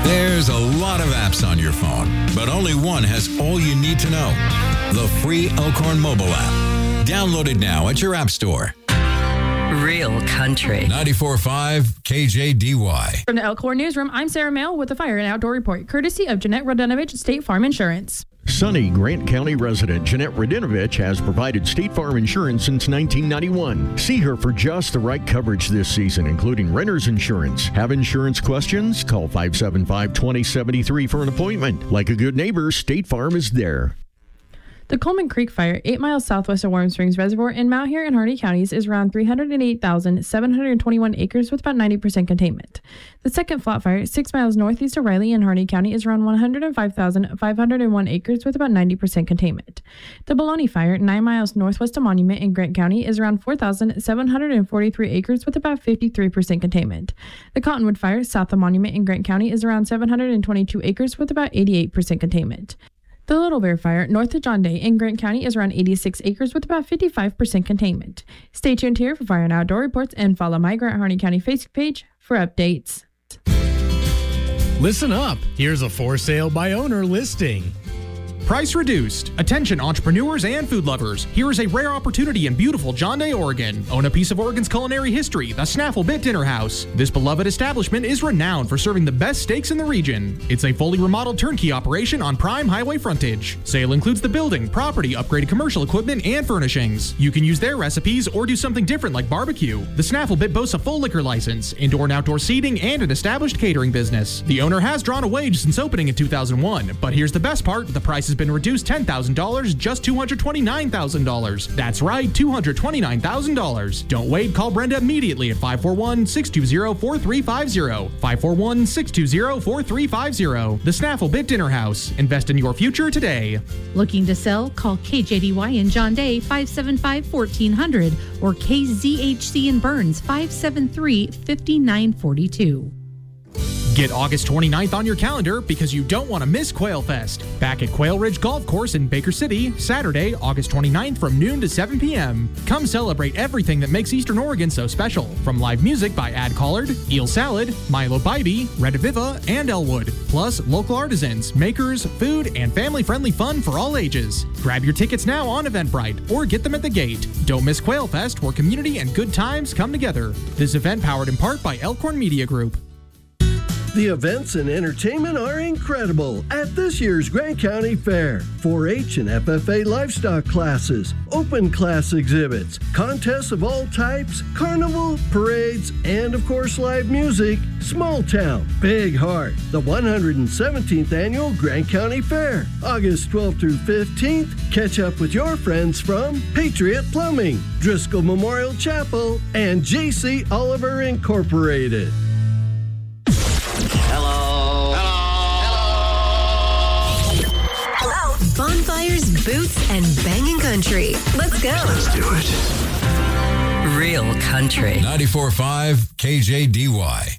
There's a lot of apps on your phone, but only one has all you need to know. The free Elkhorn mobile app. Download it now at your app store. Real country. 94.5 KJDY. From the Elkhorn Newsroom, I'm Sarah Mail with the Fire and Outdoor Report, courtesy of Jeanette Radenovich, State Farm Insurance. Sunny Grant County resident Jeanette Radenovich has provided State Farm Insurance since 1991. See her for just the right coverage this season, including renter's insurance. Have insurance questions? Call 575-2073 for an appointment. Like a good neighbor, State Farm is there. The Coleman Creek Fire, 8 miles southwest of Warm Springs Reservoir in Malheur and Harney counties, is around 308,721 acres with about 90% containment. The second flat fire, 6 miles northeast of Riley in Harney County, is around 105,501 acres with about 90% containment. The Bologna Fire, 9 miles northwest of Monument in Grant County, is around 4,743 acres with about 53% containment. The Cottonwood Fire, south of Monument in Grant County, is around 722 acres with about 88% containment. The Little Bear Fire, north of John Day in Grant County, is around 86 acres with about 55% containment. Stay tuned here for Fire and Outdoor Reports and follow my Grant Harney County Facebook page for updates. Listen up. Here's a for sale by owner listing. Price reduced. Attention entrepreneurs and food lovers. Here is a rare opportunity in beautiful John Day, Oregon. Own a piece of Oregon's culinary history, the Snaffle Bit Dinner House. This beloved establishment is renowned for serving the best steaks in the region. It's a fully remodeled turnkey operation on prime highway frontage. Sale includes the building, property, upgraded commercial equipment, and furnishings. You can use their recipes or do something different like barbecue. The Snaffle Bit boasts a full liquor license, indoor and outdoor seating, and an established catering business. The owner has drawn a wage since opening in 2001, but here's the best part, the price has been reduced $10,000, just $229,000. That's right, $229,000. Don't wait, call Brenda immediately at 541-620-4350. 541-620-4350. The Snaffle Bit Dinner House. Invest in your future today. Looking to sell? Call KJDY in John Day 575-1400 or KZHC in Burns 573-5942. Get August 29th on your calendar because you don't want to miss Quail Fest. Back at Quail Ridge Golf Course in Baker City, Saturday, August 29th from noon to 7 p.m. Come celebrate everything that makes Eastern Oregon so special. From live music by Ad Collard, Eel Salad, Milo Bybee, Red Aviva, and Elwood. Plus, local artisans, makers, food, and family-friendly fun for all ages. Grab your tickets now on Eventbrite or get them at the gate. Don't miss Quail Fest, where community and good times come together. This event powered in part by Elkhorn Media Group. The events and entertainment are incredible at this year's Grant County Fair. 4-H and FFA livestock classes, open class exhibits, contests of all types, carnival, parades, and of course live music. Small Town, Big Heart, the 117th Annual Grant County Fair, August 12th through 15th. Catch up with your friends from Patriot Plumbing, Driscoll Memorial Chapel, and J.C. Oliver Incorporated. Bonfires, boots, and banging country. Let's go. Let's do it. Real country. 94.5 KJDY.